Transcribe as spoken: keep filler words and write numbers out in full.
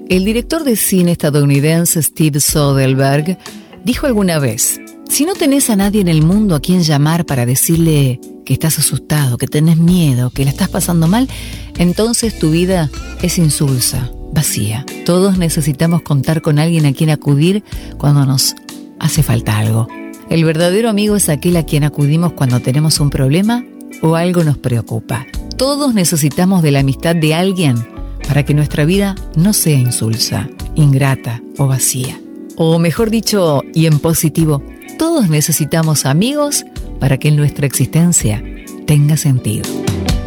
El director de cine estadounidense Steve Soderbergh dijo alguna vez: si no tenés a nadie en el mundo a quien llamar para decirle que estás asustado, que tenés miedo, que la estás pasando mal, entonces tu vida es insulsa, vacía. Todos necesitamos contar con alguien a quien acudir cuando nos hace falta algo. El verdadero amigo es aquel a quien acudimos cuando tenemos un problema o algo nos preocupa. Todos necesitamos de la amistad de alguien para que nuestra vida no sea insulsa, ingrata o vacía. O mejor dicho, y en positivo, todos necesitamos amigos para que nuestra existencia tenga sentido.